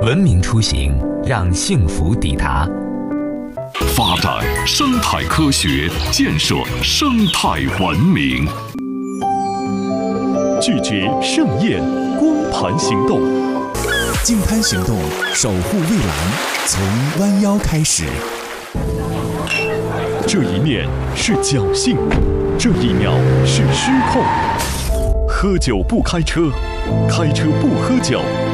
文明出行，让幸福抵达。 发展生态科学，建设生态文明。 拒绝盛宴，光盘行动。 净滩行动，守护蔚蓝，从弯腰开始。 这一面是侥幸，这一秒是失控。喝酒不开车，开车不喝酒。